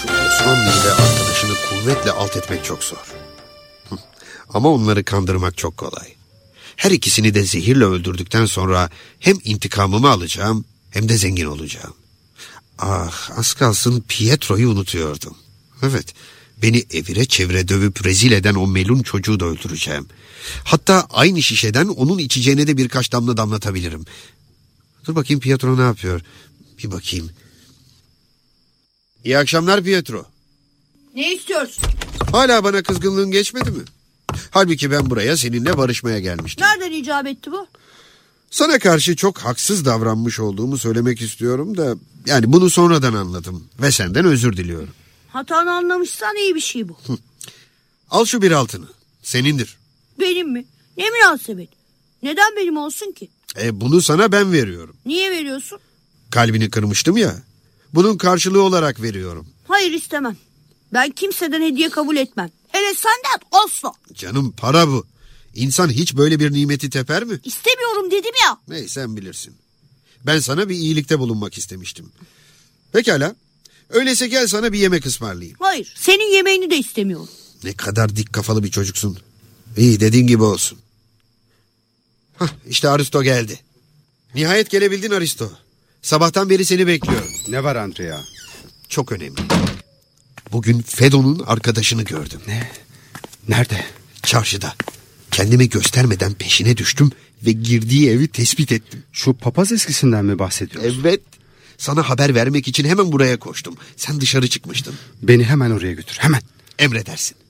Şu Osmanlı ile arkadaşını kuvvetle alt etmek çok zor. Ama onları kandırmak çok kolay. Her ikisini de zehirle öldürdükten sonra hem intikamımı alacağım hem de zengin olacağım. Ah, az kalsın Pietro'yu unutuyordum. Evet, beni evire çevire dövüp rezil eden o melun çocuğu da öldüreceğim. Hatta aynı şişeden onun içeceğine de birkaç damla damlatabilirim. Dur bakayım Pietro ne yapıyor? Bir bakayım. İyi akşamlar Pietro. Ne istiyorsun? Hala bana kızgınlığın geçmedi mi? Halbuki ben buraya seninle barışmaya gelmiştim. Nereden icap etti bu? Sana karşı çok haksız davranmış olduğumu söylemek istiyorum da... Yani bunu sonradan anladım ve senden özür diliyorum. Hatanı anlamışsan iyi bir şey bu. Al şu bir altını. Senindir. Benim mi? Ne münasebet? Neden benim olsun ki? Bunu sana ben veriyorum. Niye veriyorsun? Kalbini kırmıştım ya. Bunun karşılığı olarak veriyorum. Hayır, istemem. Ben kimseden hediye kabul etmem. Hele senden asla. Canım, para bu. İnsan hiç böyle bir nimeti teper mi? İstemiyorum dedim ya. Ney, sen bilirsin. Ben sana bir iyilikte bulunmak istemiştim. Pekala. Öyleyse gel sana bir yemek ısmarlayayım. Hayır, senin yemeğini de istemiyorum. Ne kadar dik kafalı bir çocuksun. İyi, dediğin gibi olsun. Hah, işte Aristo geldi. Nihayet gelebildin Aristo. Sabahtan beri seni bekliyorum. Ne var Andrea? Çok önemli. Bugün Fedon'un arkadaşını gördüm. Ne? Nerede? Çarşıda. Kendimi göstermeden peşine düştüm ve girdiği evi tespit ettim. Şu papaz eskisinden mi bahsediyorsun? Evet. Sana haber vermek için hemen buraya koştum. Sen dışarı çıkmıştın. Beni hemen oraya götür, hemen. Emredersin.